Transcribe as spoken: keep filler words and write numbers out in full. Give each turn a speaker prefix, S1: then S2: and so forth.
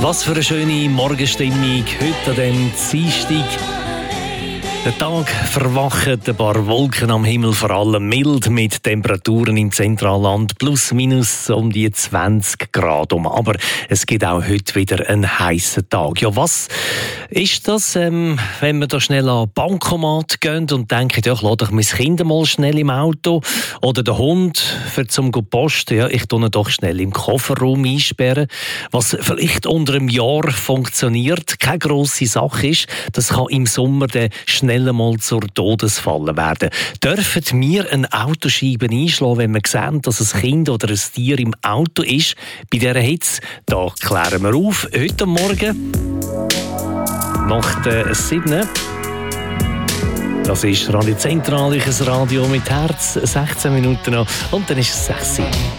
S1: Was für eine schöne Morgenstimmung heute an diesem Dienstag. Der Tag verwacht ein paar Wolken am Himmel, vor allem mild mit Temperaturen im Zentralland plus minus um die zwanzig Grad um. Aber es gibt auch heute wieder einen heißen Tag. Ja, was ist das, ähm, wenn wir da schnell an den Bankomat gehen und denken, ja, ich lasse doch mein Kind mal schnell im Auto oder den Hund für zum Posten, ja, ich tue ihn doch schnell im Kofferraum einsperren. Was vielleicht unter einem Jahr funktioniert, keine grosse Sache ist, das kann im Sommer dann schnell mal zur Todesfalle werden. Dürfen wir eine Autoscheibe einschlagen, wenn wir sehen, dass ein Kind oder ein Tier im Auto ist? Bei dieser Hitze, da klären wir auf. Heute Morgen nach der sieben. Das ist Radio Zentralisches Radio mit Herz, sechzehn Minuten noch. Und dann ist es sechs Uhr.